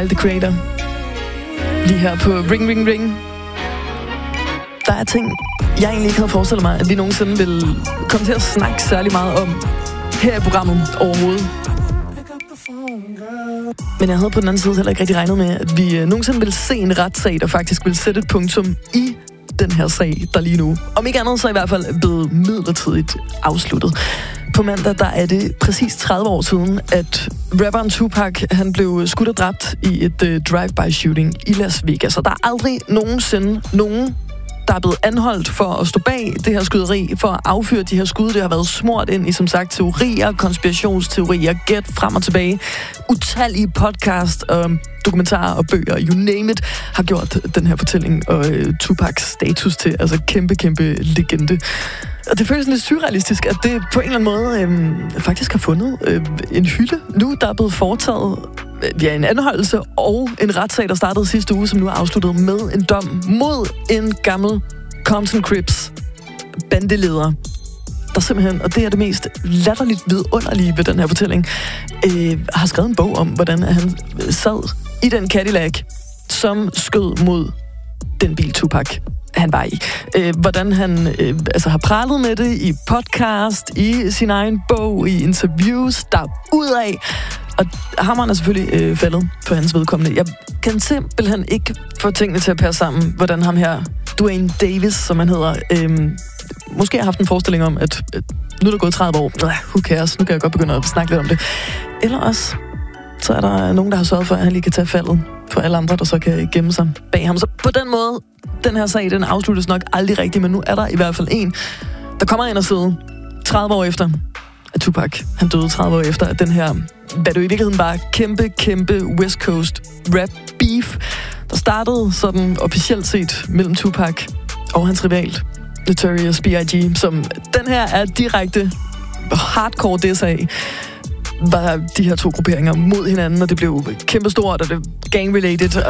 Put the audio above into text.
The Creator. Lige her på Ring Ring Ring. Der er ting, jeg egentlig ikke havde forestillet mig, at vi nogensinde ville komme til at snakke særlig meget om her i programmet overhovedet. Men jeg havde på den anden side heller ikke rigtig regnet med, at vi nogensinde ville se en retssag, der faktisk ville sætte et punktum i den her sag, der lige nu, om ikke andet så i hvert fald er blevet midlertidigt afsluttet. På mandag, der er det præcis 30 år siden, at rapperen Tupac, han blev skudt og dræbt i et drive-by shooting i Las Vegas. Og der er aldrig nogensinde nogen, der er blevet anholdt for at stå bag det her skyderi, for at affyre de her skud. Det har været smurt ind i, som sagt, teorier, konspirationsteorier, gæt frem og tilbage. Utallige podcast og dokumentarer og bøger, you name it, har gjort den her fortælling og Tupacs status til altså kæmpe legende. Og det føles lidt surrealistisk, at det på en eller anden måde faktisk har fundet en hylde. Nu der er blevet foretaget en anholdelse og en retssag, der startede sidste uge, som nu er afsluttet med en dom mod en gammel Compton Crips bandeleder, der simpelthen, og det er det mest latterligt vidunderlige ved den her fortælling, har skrevet en bog om, hvordan han sad i den Cadillac, som skød mod den bil Tupac han var i. Hvordan han har pralet med det i podcast, i sin egen bog, i interviews, derudad. Og hammeren er selvfølgelig faldet for hans vedkommende. Jeg kan simpelthen ikke få tingene til at passe sammen, hvordan ham her, Duane Davis, som han hedder, måske har haft en forestilling om, at nu er der gået 30 år. Who cares? Nu kan jeg godt begynde at snakke lidt om det. Eller også, så er der nogen, der har sørget for, at han lige kan tage faldet for alle andre, der så kan gemme sig bag ham. Så på den måde, den her sag, den afsluttes nok aldrig rigtigt, men nu er der i hvert fald en, der kommer ind og sidder 30 år efter, at Tupac, han døde 30 år efter, at den her, hvad det i virkeligheden var, kæmpe West Coast rap beef, der startede sådan officielt set mellem Tupac og hans rival, Notorious B.I.G., som den her er direkte hardcore diss af, var de her to grupperinger mod hinanden, og det blev kæmpestort, og det gang-related,